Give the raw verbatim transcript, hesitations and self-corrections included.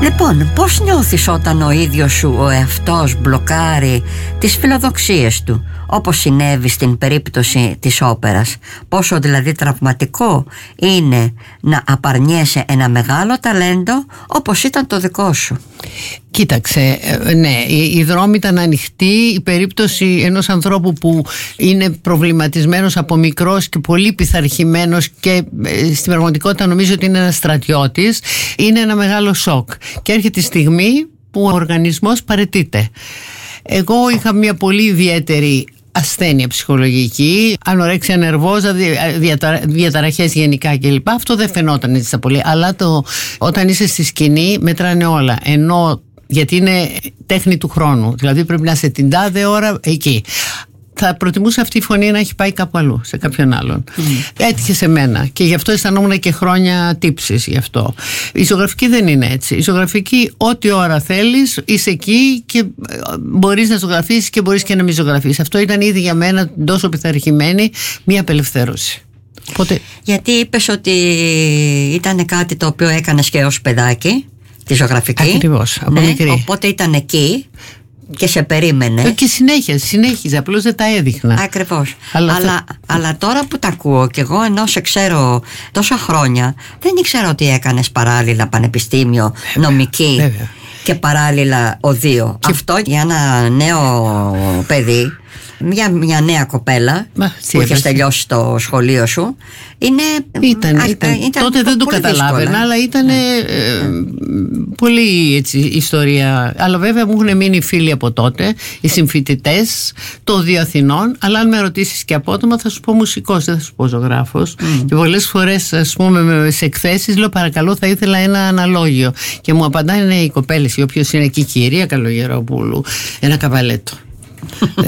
Λοιπόν, πώς νιώθεις όταν ο ίδιος σου ο εαυτός μπλοκάρει τις φιλοδοξίες του, όπως συνέβη στην περίπτωση της όπερας? Πόσο δηλαδή τραυματικό είναι να απαρνιέσαι ένα μεγάλο ταλέντο όπως ήταν το δικό σου? Κοίταξε, ναι, η δρόμη ήταν ανοιχτή. Η περίπτωση ενός ανθρώπου που είναι προβληματισμένος από μικρός και πολύ πειθαρχημένος και στην πραγματικότητα νομίζω ότι είναι ένας στρατιώτης, είναι ένα μεγάλο σοκ και έρχεται η στιγμή που ο οργανισμός παραιτείται. Εγώ είχα μια πολύ ιδιαίτερη ασθένεια ψυχολογική, ανορέξια νερβόζα, διαταρα, διαταραχές γενικά κλπ. Αυτό δεν φαινόταν έτσι πολύ, αλλά το, όταν είσαι στη σκηνή μετράνε όλα, ενώ γιατί είναι τέχνη του χρόνου, δηλαδή πρέπει να είσαι την τάδε ώρα εκεί. Θα προτιμούσα αυτή η φωνή να έχει πάει κάπου αλλού, σε κάποιον άλλον. Mm. Έτυχε σε μένα και γι' αυτό αισθανόμουν και χρόνια τύψης γι' αυτό. Η ζωγραφική δεν είναι έτσι. Η ζωγραφική, ό,τι ώρα θέλεις, είσαι εκεί και μπορείς να ζωγραφίσεις και μπορείς και να μην ζωγραφίσεις. Αυτό ήταν ήδη για μένα τόσο πειθαρχημένη μια απελευθέρωση. Οπότε... Γιατί είπες ότι ήταν κάτι το οποίο έκανες και ως παιδάκι, τη ζωγραφική. Ακριβώς, από ναι, μικρή. Οπότε ήταν εκεί και σε περίμενε. Και συνέχεια, συνέχιζε, απλώς δεν τα έδειχνα. Ακριβώς. Αλλά, αλλά, θα... αλλά τώρα που τα ακούω και εγώ, ενώ σε ξέρω τόσα χρόνια, δεν ήξερα ότι έκανες παράλληλα πανεπιστήμιο, νομική Βέβαια. και παράλληλα οδείο. Και... Αυτό για ένα νέο παιδί, μια, μια νέα κοπέλα Μα, που είχες τελειώσει το σχολείο σου, είναι, ήταν, α, ήταν, ήταν τότε δεν το καταλάβαινα δύσκολα. Αλλά ήταν ναι. ε, πολύ έτσι ιστορία. Αλλά βέβαια μου έχουν μείνει φίλοι από τότε, οι συμφοιτητές, το Οδείο Αθηνών. Αλλά αν με ρωτήσεις και απότομα θα σου πω μουσικός, δεν θα σου πω ζωγράφος. Mm. Και πολλές φορές, ας πούμε, σε εκθέσεις λέω παρακαλώ θα ήθελα ένα αναλόγιο και μου απαντάνε οι κοπέλες, η οποιος είναι εκεί, η κυρία Καλογερόπουλου, ένα καβαλέτο.